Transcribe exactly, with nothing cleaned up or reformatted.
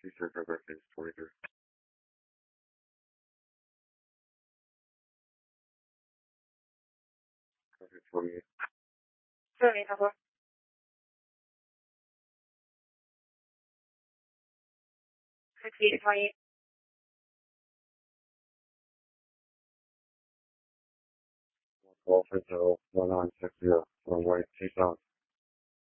T-shirt number is twenty-three. twenty-eight. twenty-eight, number. fifty-eight, twenty-eight. Golf Hotel one nine six zero, runway two south.